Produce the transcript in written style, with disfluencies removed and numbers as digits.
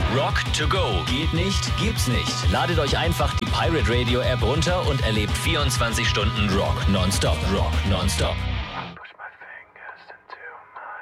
Rock to go. Geht nicht, gibt's nicht. Ladet euch einfach die Pirate Radio App runter und erlebt 24 Stunden Rock nonstop. Rock nonstop.